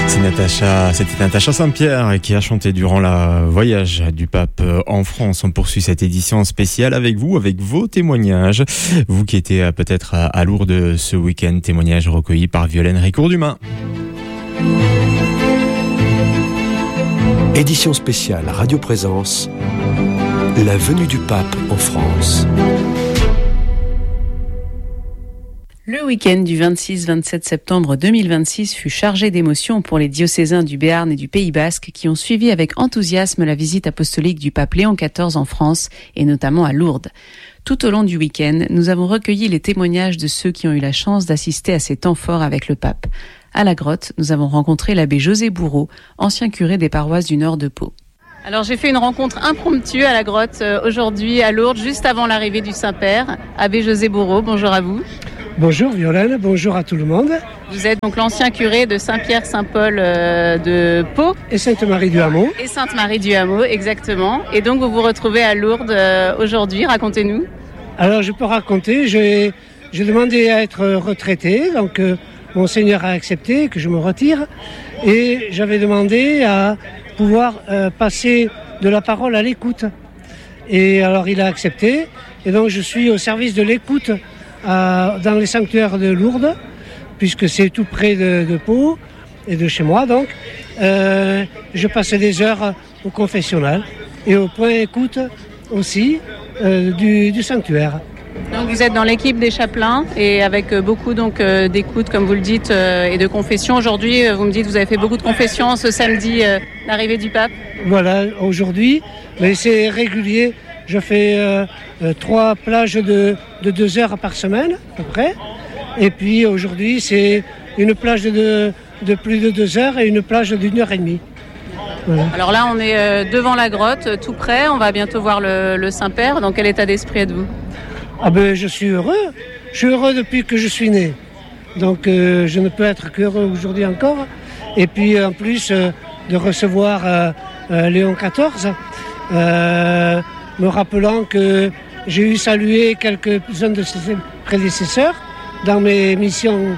C'était Natacha Saint-Pierre qui a chanté durant le voyage du pape en France. On poursuit cette édition spéciale avec vous, avec vos témoignages. Vous qui étiez peut-être à Lourdes ce week-end, témoignages recueillis par Violaine Ricourt-Dumas. Édition spéciale Radio Présence, la venue du pape en France. Le week-end du 26-27 septembre 2026 fut chargé d'émotions pour les diocésains du Béarn et du Pays Basque qui ont suivi avec enthousiasme la visite apostolique du pape Léon XIV en France et notamment à Lourdes. Tout au long du week-end, nous avons recueilli les témoignages de ceux qui ont eu la chance d'assister à ces temps forts avec le pape. À la grotte, nous avons rencontré l'abbé José Bourreau, ancien curé des paroisses du nord de Pau. Alors j'ai fait une rencontre impromptue à la grotte aujourd'hui à Lourdes, juste avant l'arrivée du Saint-Père. Abbé José Bourreau, bonjour à vous. Bonjour Violaine, bonjour à tout le monde. Vous êtes donc l'ancien curé de Saint-Pierre-Saint-Paul de Pau. Et Sainte-Marie-du-Hameau. Et Sainte-Marie-du-Hameau, exactement. Et donc vous vous retrouvez à Lourdes aujourd'hui, racontez-nous. Alors je peux raconter, j'ai demandé à être retraité, donc Monseigneur a accepté que je me retire. Et j'avais demandé à pouvoir passer de la parole à l'écoute. Et alors il a accepté, et donc je suis au service de l'écoute dans les sanctuaires de Lourdes, puisque c'est tout près de Pau et de chez moi, donc je passais des heures au confessionnal et au point écoute aussi du sanctuaire. Donc vous êtes dans l'équipe des chapelains et avec beaucoup donc d'écoute, comme vous le dites, et de confession. Aujourd'hui, vous me dites que vous avez fait beaucoup de confessions ce samedi, l'arrivée du pape. Voilà, aujourd'hui, mais c'est régulier. Je fais 3 plages de 2 heures par semaine, à peu près. Et puis aujourd'hui, c'est une plage de plus de 2 heures et une plage d'1 heure et demie. Voilà. Alors là, on est devant la grotte, tout près. On va bientôt voir le Saint-Père. Dans quel état d'esprit êtes-vous ? Ah ben, je suis heureux. Je suis heureux depuis que je suis né. Donc je ne peux être qu'heureux aujourd'hui encore. Et puis en plus de recevoir Léon XIV, me rappelant que j'ai eu salué quelques-uns de ses prédécesseurs dans mes missions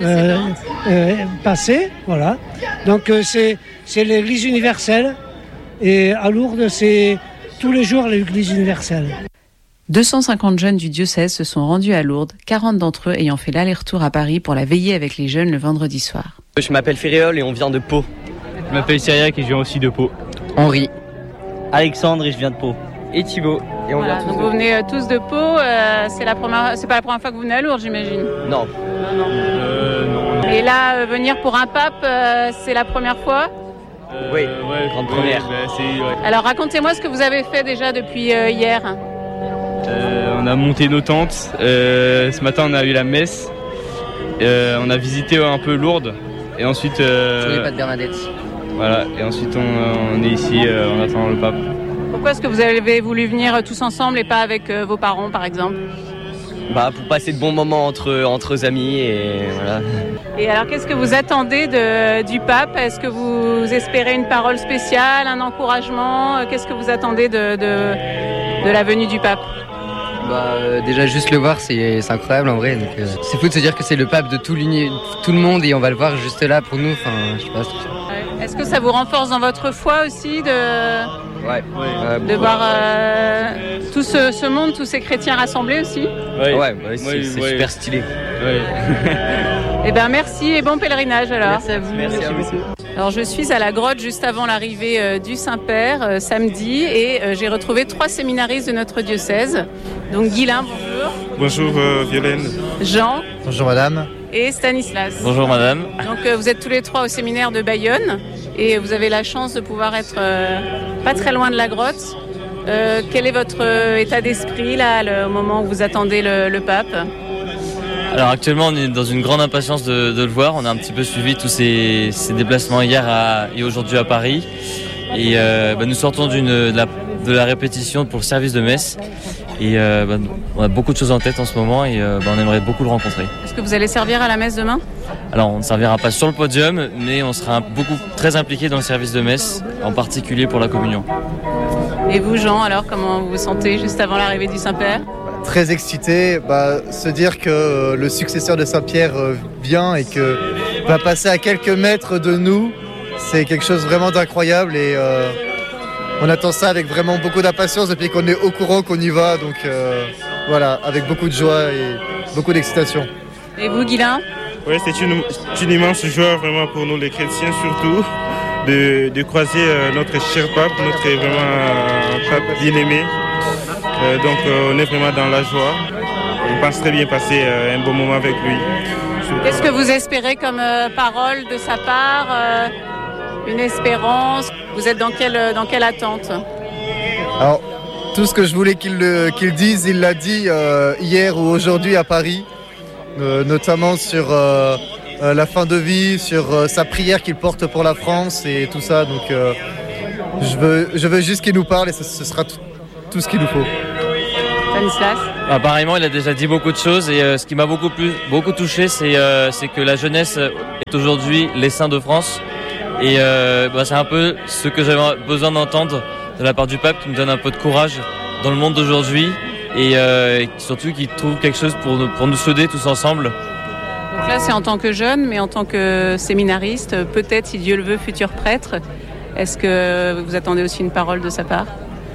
passées. Voilà. Donc c'est l'Église universelle. Et à Lourdes, c'est tous les jours l'Église universelle. 250 jeunes du diocèse se sont rendus à Lourdes, 40 d'entre eux ayant fait l'aller-retour à Paris pour la veillée avec les jeunes le vendredi soir. Je m'appelle Féréol et on vient de Pau. Je m'appelle Cyriac et je viens aussi de Pau. Henri. Alexandre et je viens de Pau. Et Thibaut. Et on vient tous donc vous venez tous de Pau. C'est pas la première fois que vous venez à Lourdes, j'imagine. Non. Non. Et là, venir pour un pape, c'est la première fois ? Oui, grande première. Alors racontez-moi ce que vous avez fait déjà depuis hier. On a monté nos tentes. Ce matin, on a eu la messe. On a visité un peu Lourdes. Et ensuite. Sur les pas de Bernadette. Voilà. Et ensuite, on est ici en attendant le pape. Pourquoi est-ce que vous avez voulu venir tous ensemble et pas avec vos parents, par exemple ? Pour passer de bons moments entre amis et voilà. Et alors, qu'est-ce que vous attendez du pape ? Est-ce que vous espérez une parole spéciale, un encouragement ? Qu'est-ce que vous attendez de la venue du pape ? Déjà juste le voir c'est incroyable en vrai, donc c'est fou de se dire que c'est le pape de tout le monde et on va le voir juste là pour nous, enfin je sais pas. Est-ce que ça vous renforce dans votre foi aussi de voir tout ce monde, tous ces chrétiens rassemblés aussi ? C'est super stylé. Eh bien merci et bon pèlerinage alors. Merci à vous. Merci beaucoup. Alors je suis à la grotte juste avant l'arrivée du Saint-Père samedi et j'ai retrouvé 3 séminaristes de notre diocèse. Donc Guilain, bonjour. Bonjour Violaine. Jean. Bonjour madame. Et Stanislas. Bonjour madame. Donc vous êtes tous les 3 au séminaire de Bayonne et vous avez la chance de pouvoir être pas très loin de la grotte. Quel est votre état d'esprit là, au moment où vous attendez le pape ? Alors actuellement on est dans une grande impatience de le voir. On a un petit peu suivi tous ces déplacements hier et aujourd'hui à Paris. Et nous sortons de la répétition pour le service de messe. Et on a beaucoup de choses en tête en ce moment et on aimerait beaucoup le rencontrer. Est-ce que vous allez servir à la messe demain ? Alors on ne servira pas sur le podium, mais on sera très impliqué dans le service de messe, en particulier pour la communion. Et vous Jean, alors comment vous vous sentez juste avant l'arrivée du Saint-Père ? Très excité, se dire que le successeur de Saint-Pierre vient et que va passer à quelques mètres de nous, c'est quelque chose vraiment d'incroyable et on attend ça avec vraiment beaucoup d'impatience depuis qu'on est au courant qu'on y va. Donc voilà, avec beaucoup de joie et beaucoup d'excitation. Et vous, Guylain ? Oui, c'est une immense joie vraiment pour nous les chrétiens surtout de croiser notre cher pape, notre vraiment pape bien-aimé. Donc on est vraiment dans la joie. On pense très bien passer un bon moment avec lui. Qu'est-ce que vous espérez comme parole de sa part une espérance? Vous êtes dans quelle attente? Alors, tout ce que je voulais qu'il dise, il l'a dit hier ou aujourd'hui à Paris, notamment sur la fin de vie, sur sa prière qu'il porte pour la France et tout ça. Donc, je veux juste qu'il nous parle et ce sera tout ce qu'il nous faut. Stanislas ? Apparemment, il a déjà dit beaucoup de choses et ce qui m'a beaucoup touché, c'est que la jeunesse est aujourd'hui les saints de France. Et c'est un peu ce que j'avais besoin d'entendre de la part du pape, qui me donne un peu de courage dans le monde d'aujourd'hui et surtout qui trouve quelque chose pour nous souder tous ensemble. Donc là, c'est en tant que jeune, mais en tant que séminariste, peut-être, si Dieu le veut, futur prêtre. Est-ce que vous attendez aussi une parole de sa part ?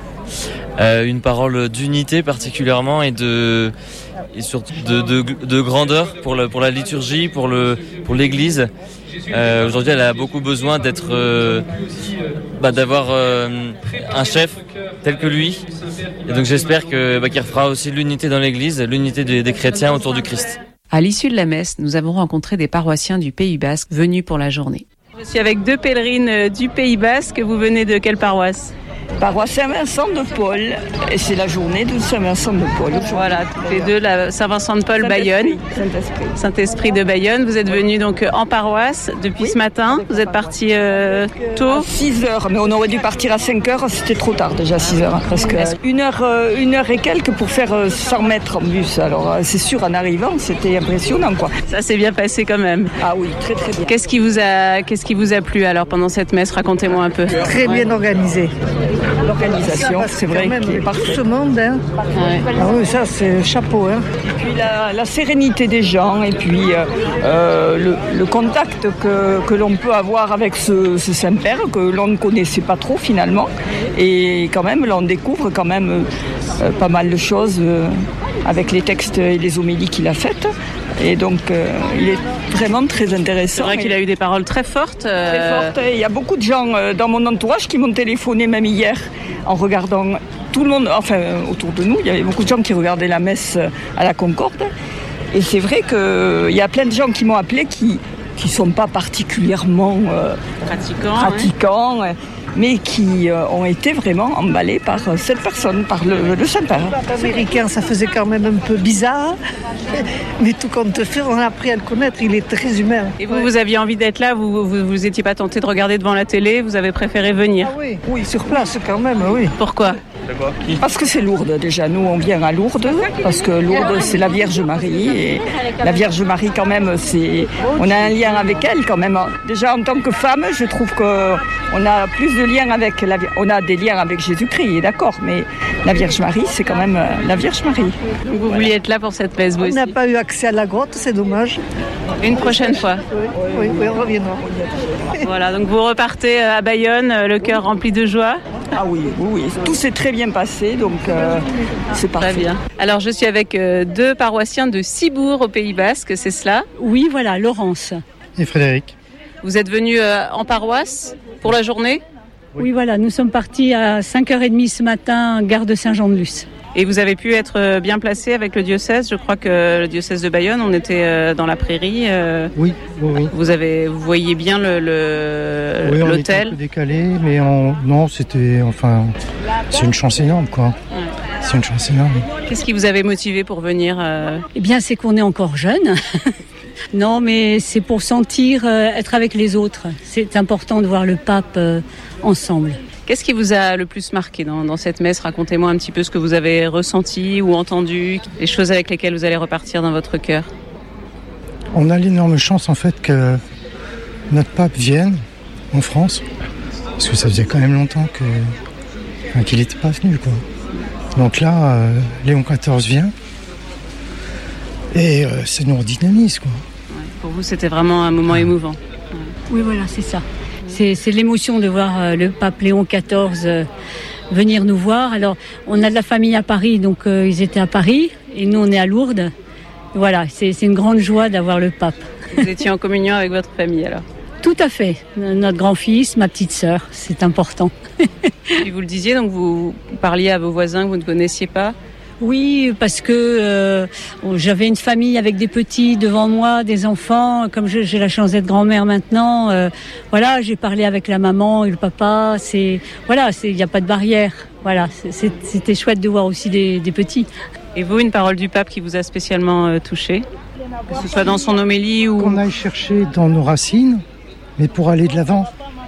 Une parole d'unité particulièrement et surtout de grandeur pour la liturgie, pour l'Église. Aujourd'hui, elle a beaucoup besoin d'avoir un chef tel que lui. Et donc j'espère qu'il fera aussi l'unité dans l'Église, l'unité des chrétiens autour du Christ. À l'issue de la messe, nous avons rencontré des paroissiens du Pays Basque venus pour la journée. Je suis avec deux pèlerines du Pays Basque. Vous venez de quelle paroisse ? Paroisse Saint-Vincent de Paul, et c'est la journée de Saint-Vincent de Paul. Voilà, toutes les deux, la Saint-Vincent de Paul, Bayonne. Saint-Esprit de Bayonne. Vous êtes venus donc en paroisse depuis ce matin. Vous êtes partis tôt. À 6h, mais on aurait dû partir à 5h, c'était trop tard déjà, 6h. Parce que une heure et quelques pour faire 100 mètres en bus. Alors c'est sûr, en arrivant, c'était impressionnant, quoi. Ça s'est bien passé quand même. Ah oui, très très bien. Qu'est-ce qui vous a plu alors pendant cette messe ? Racontez-moi un peu. Très bien organisé. L'organisation, c'est vrai qu'il est parfait. Tout ce monde, hein. Ah oui, ça c'est chapeau. Hein. Et puis la sérénité des gens, et puis le contact que l'on peut avoir avec ce Saint-Père, que l'on ne connaissait pas trop finalement. Et quand même, là on découvre quand même pas mal de choses avec les textes et les homélies qu'il a faites. Et donc, il est vraiment très intéressant. C'est vrai qu'il a eu des paroles très fortes. Très fortes. Il y a beaucoup de gens dans mon entourage qui m'ont téléphoné, même hier, en regardant tout le monde, enfin, autour de nous. Il y avait beaucoup de gens qui regardaient la messe à la Concorde. Et c'est vrai qu'il y a plein de gens qui m'ont appelé qui ne sont pas particulièrement pratiquants. Mais qui ont été vraiment emballés par cette personne, par le Saint-Père. Américain, ça faisait quand même un peu bizarre, mais tout compte fait, on a appris à le connaître, il est très humain. Et vous aviez envie d'être là, vous étiez pas tenté de regarder devant la télé, vous avez préféré venir? Ah oui, sur place quand même, oui. Pourquoi? Parce que c'est Lourdes déjà, nous on vient à Lourdes, parce que Lourdes c'est la Vierge Marie, et la Vierge Marie quand même, on a un lien avec elle quand même. Déjà en tant que femme, je trouve qu'on a plus de liens avec on a des liens avec Jésus-Christ, d'accord, mais la Vierge Marie c'est quand même la Vierge Marie. Vous vouliez être là pour cette messe, vous aussi? On n'a pas eu accès à la grotte, c'est dommage. Une prochaine fois. Oui, on reviendra. Voilà, donc vous repartez à Bayonne, le cœur rempli de joie. Ah oui, tout s'est très bien passé, donc c'est parfait. Très bien. Alors je suis avec deux paroissiens de Cibourg au Pays Basque, c'est cela? Oui, voilà, Laurence. Et Frédéric. Vous êtes venus en paroisse pour la journée? Oui, voilà, nous sommes partis à 5h30 ce matin, gare de Saint-Jean-de-Luz. Et vous avez pu être bien placé avec le diocèse. Je crois que le diocèse de Bayonne, on était dans la prairie. Oui. Vous voyez bien l'hôtel. On était un peu décalé, mais c'est une chance énorme, quoi. Ouais. C'est une chance énorme. Qu'est-ce qui vous avait motivé pour venir Eh bien, c'est qu'on est encore jeune. Non, mais c'est pour sentir être avec les autres. C'est important de voir le pape ensemble. Qu'est-ce qui vous a le plus marqué dans cette messe? Racontez-moi un petit peu ce que vous avez ressenti ou entendu, les choses avec lesquelles vous allez repartir dans votre cœur. On a l'énorme chance en fait que notre pape vienne en France, parce que ça faisait quand même longtemps qu'il n'était pas venu, quoi. Donc là, Léon XIV vient et ça nous redynamise, quoi. Ouais, pour vous, c'était vraiment un moment émouvant. Oui, voilà, c'est ça. c'est l'émotion de voir le pape Léon XIV venir nous voir. Alors, on a de la famille à Paris, donc ils étaient à Paris, et nous, on est à Lourdes. Voilà, c'est une grande joie d'avoir le pape. Vous étiez en communion avec votre famille, alors? Tout à fait. Notre grand-fils, ma petite sœur, c'est important. Et vous le disiez, donc vous parliez à vos voisins que vous ne connaissiez pas? Oui, parce que j'avais une famille avec des petits devant moi, des enfants. Comme j'ai la chance d'être grand-mère maintenant, voilà, j'ai parlé avec la maman et le papa. Il n'y a pas de barrière. Voilà, c'était chouette de voir aussi des petits. Et vous, une parole du pape qui vous a spécialement touché, que ce soit dans son homélie ou... Qu'on aille chercher dans nos racines, mais pour aller de l'avant.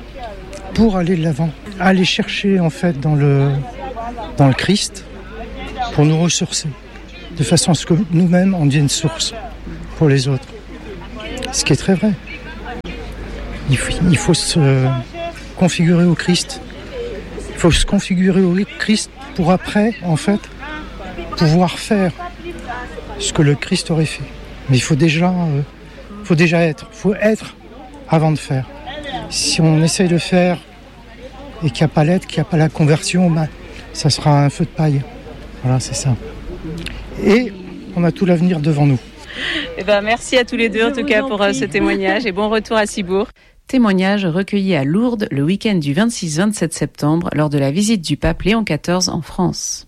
Aller chercher en fait dans le Christ pour nous ressourcer, de façon à ce que nous-mêmes on devienne source pour les autres. Ce qui est très vrai. Il faut se configurer au Christ. Il faut se configurer au Christ pour après, en fait, pouvoir faire ce que le Christ aurait fait. Mais il faut déjà être. Il faut être avant de faire. Si on essaye de faire et qu'il n'y a pas l'aide, qu'il n'y a pas la conversion, ça sera un feu de paille. Voilà, c'est ça. Et on a tout l'avenir devant nous. Merci à tous les deux, en tout cas, pour ce témoignage. Et bon retour à Cibourg. Témoignage recueilli à Lourdes le week-end du 26-27 septembre lors de la visite du pape Léon XIV en France.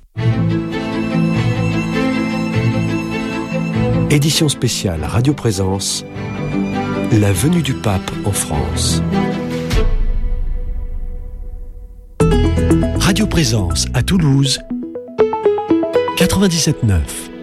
Édition spéciale Radio Présence, la venue du pape en France. Radio Présence à Toulouse, 97.9.